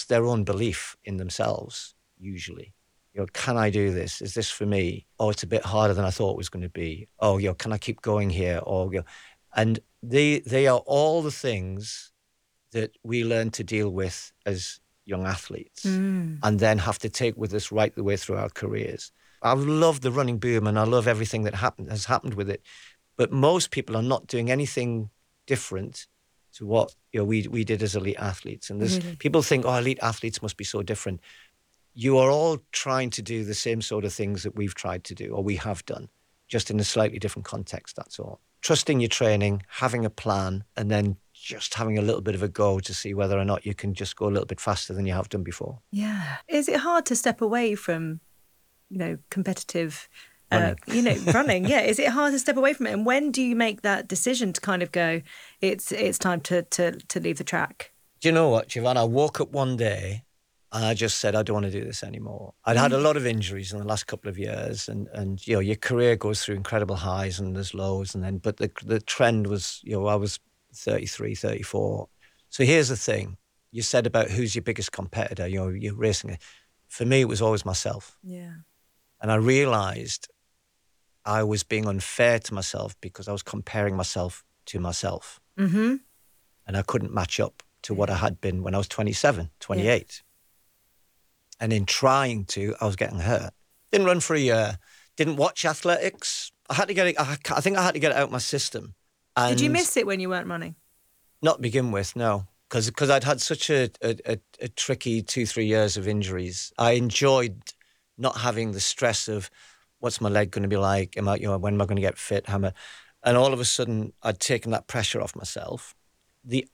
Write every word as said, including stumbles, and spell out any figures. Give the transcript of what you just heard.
just their own belief in themselves, usually. You know, can I do this? Is this for me? Oh, it's a bit harder than I thought it was going to be. Oh, you know, can I keep going here? Or, you know, and they they are all the things that we learn to deal with as young athletes Mm. and then have to take with us right the way through our careers. I love the running boom and I love everything that happened has happened with it. But most people are not doing anything different to what you know we we did as elite athletes. And there's Really? people think, oh, elite athletes must be so different. You are all trying to do the same sort of things that we've tried to do or we have done, just in a slightly different context, that's all. Trusting your training, having a plan, and then just having a little bit of a go to see whether or not you can just go a little bit faster than you have done before. Yeah. Is it hard to step away from, you know, competitive, Running. Uh, you know, running? Yeah. Is it hard to step away from it? And when do you make that decision to kind of go, it's it's time to to to leave the track? Do you know what, Giovanna? I woke up one day and I just said, I don't want to do this anymore. I'd had a lot of injuries in the last couple of years and, and you know, your career goes through incredible highs and there's lows and then, but the the trend was, you know, I was thirty-three, thirty-four. So here's the thing. You said about who's your biggest competitor, you know, you're racing. For me, it was always myself. Yeah. And I realized I was being unfair to myself because I was comparing myself to myself. Mm-hmm. And I couldn't match up to what I had been when I was twenty-seven, twenty-eight. Yeah. And in trying to, I was getting hurt. Didn't run for a year. Didn't watch athletics. I had to get it, I, I think I had to get it out of my system. And did you miss it when you weren't running? Not to begin with, no. Because because I'd had such a, a, a, a tricky two, three years of injuries. I enjoyed not having the stress of what's my leg going to be like? Am I, you know, when am I going to get fit? How am I? And all of a sudden, I'd taken that pressure off myself. The